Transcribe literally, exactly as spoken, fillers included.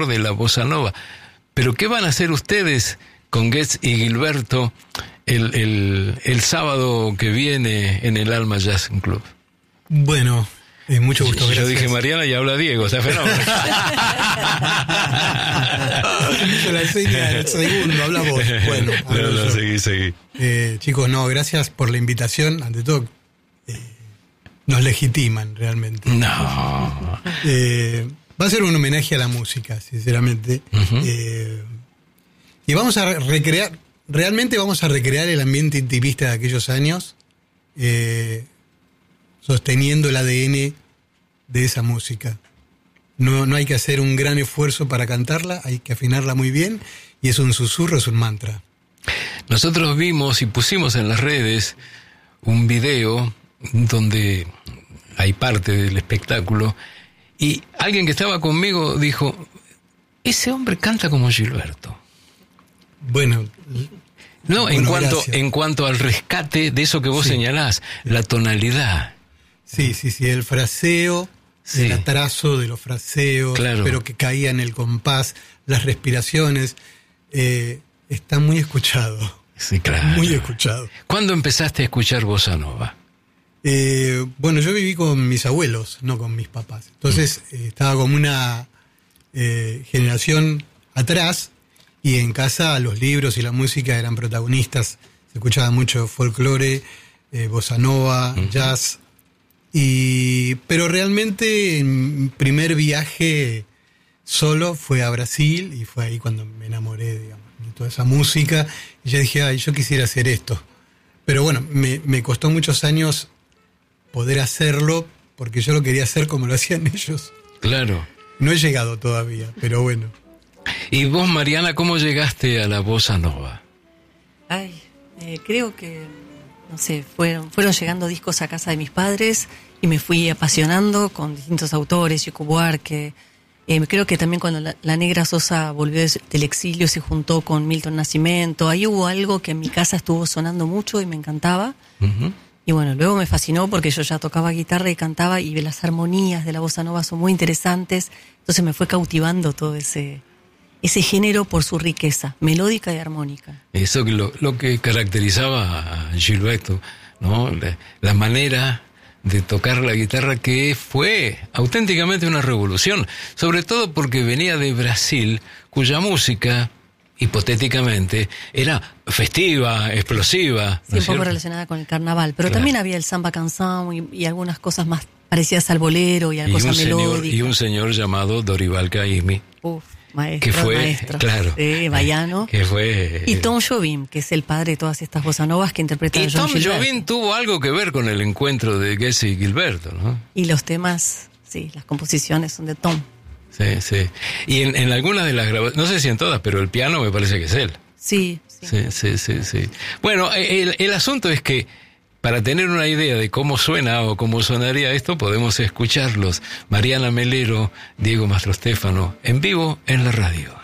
de la bossa nova. Pero ¿qué van a hacer ustedes con Getz y Gilberto el, el, el sábado que viene en el Alma Jazz Club? Bueno, eh, mucho gusto. Yo gracias. dije Mariana y habla Diego, o sea, fenómeno. Hizo la seña del segundo, habla vos. Bueno, no, no, yo. seguí, seguí. Eh, chicos, no, gracias por la invitación. Ante todo, eh, nos legitiman realmente. No. Eh, va a ser un homenaje a la música, sinceramente. Uh-huh. Eh, y vamos a recrear, realmente vamos a recrear el ambiente intimista de aquellos años, eh, sosteniendo el A D N de esa música. No, no hay que hacer un gran esfuerzo para cantarla, hay que afinarla muy bien, y es un susurro, es un mantra. Nosotros vimos y pusimos en las redes un video donde hay parte del espectáculo, y alguien que estaba conmigo dijo, ese hombre canta como Gilberto. Bueno, no, bueno, en cuanto gracias. en cuanto al rescate de eso que vos sí. señalás, la tonalidad. Sí, sí, sí, el fraseo, sí. el atraso de los fraseos, claro. pero que caía en el compás, las respiraciones, eh, está muy escuchado. Sí, claro. Muy escuchado. ¿Cuándo empezaste a escuchar bossa nova? Eh, bueno, yo viví con mis abuelos, no con mis papás. Entonces mm. eh, estaba como una eh, generación atrás, y en casa los libros y la música eran protagonistas. Se escuchaba mucho folclore, eh, bossa nova, mm. jazz. Y, pero realmente mi primer viaje solo fue a Brasil, y fue ahí cuando me enamoré, digamos, de toda esa música, y yo dije, ay, yo quisiera hacer esto. Pero bueno, me, me costó muchos años poder hacerlo, porque yo lo quería hacer como lo hacían ellos. Claro. No he llegado todavía, pero bueno. ¿Y vos, Mariana, cómo llegaste a la bossa nova? Ay, eh, creo que, no sé, fueron, fueron llegando discos a casa de mis padres y me fui apasionando con distintos autores, Chico Buarque. Eh, creo que también cuando la, la Negra Sosa volvió del exilio se juntó con Milton Nascimento. Ahí hubo algo que en mi casa estuvo sonando mucho y me encantaba. Uh-huh. Y bueno, luego me fascinó porque yo ya tocaba guitarra y cantaba, y las armonías de la bossa nova son muy interesantes. Entonces me fue cautivando todo ese... ese género por su riqueza melódica y armónica. Eso que lo, lo que caracterizaba a Gilberto, ¿no? La, la manera de tocar la guitarra, que fue auténticamente una revolución, sobre todo porque venía de Brasil, cuya música, hipotéticamente, era festiva, explosiva. Sí, ¿no un poco relacionada con el carnaval, pero claro. también había el samba canção y, y algunas cosas más parecidas al bolero y a cosas melódicas. Y un señor llamado Dorival Caymmi. Uf. Maestro, que fue, maestro, claro, sí, baiano. Que fue, y Tom Jobim, que es el padre de todas estas bossa novas que interpretan y a John Tom Gilberto. Jobim tuvo algo que ver con el encuentro de Getz y Gilberto, ¿no? Y los temas, sí, las composiciones son de Tom. Sí, sí. Y en, en algunas de las grabaciones, no sé si en todas, pero el piano me parece que es él. Sí, sí. Sí, sí, sí, sí. Bueno, el, el asunto es que para tener una idea de cómo suena o cómo sonaría esto, podemos escucharlos. Mariana Melero, Diego Mastrostéfano, en vivo en la radio.